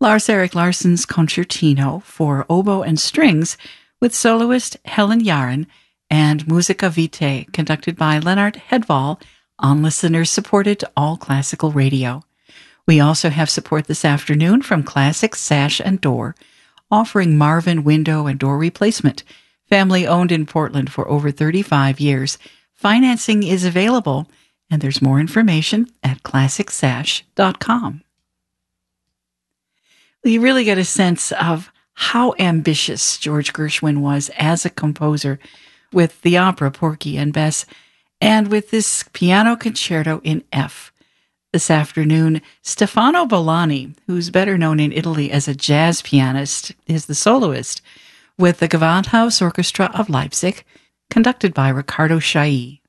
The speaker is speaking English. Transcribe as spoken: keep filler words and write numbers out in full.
Lars-Erik Larsson's Concertino for oboe and strings with soloist Helen Yaren and Musica Vitae, conducted by Leonard Hedval on listeners-supported All Classical Radio. We also have support this afternoon from Classic Sash and Door, offering Marvin window and door replacement, family-owned in Portland for over thirty-five years. Financing is available, and there's more information at classic sash dot com. You really get a sense of how ambitious George Gershwin was as a composer with the opera Porgy and Bess, and with this piano concerto in F. This afternoon, Stefano Bolani, who's better known in Italy as a jazz pianist, is the soloist with the Gewandhaus Orchestra of Leipzig, conducted by Riccardo Chailly.